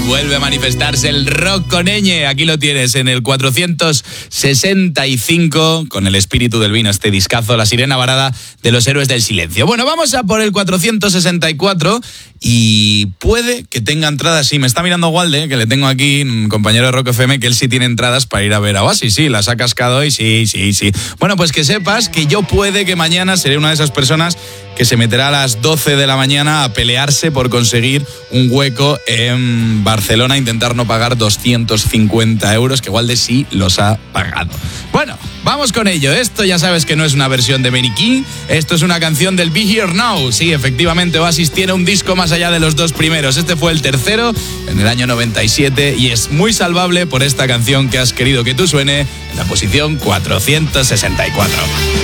vuelve a manifestarse el rock con ñ. Aquí lo tienes en el 465 con el espíritu del vino, este discazo, La Sirena Varada de los Héroes del Silencio. Bueno, vamos a por el 464 y puede que tenga entradas. Sí, me está mirando Walde, que le tengo aquí, un compañero de Rock FM, que él sí tiene entradas para ir a ver a Oasis. Sí, las ha cascado hoy, sí. Bueno, pues que sepas que yo puede que mañana seré una de esas personas que se meterá a las 12 de la mañana a pelearse por conseguir un hueco en Barcelona, intentar no pagar 250 euros, que Walde sí los ha pagado. Bueno, vamos con ello. Esto ya sabes que no es una versión de Benny King, esto es una canción del Be Here Now. Sí, efectivamente, Oasis tiene un disco más allá de los dos primeros. Este fue el tercero en el año 97 y es muy salvable por esta canción que has querido que tú suene en la posición 464.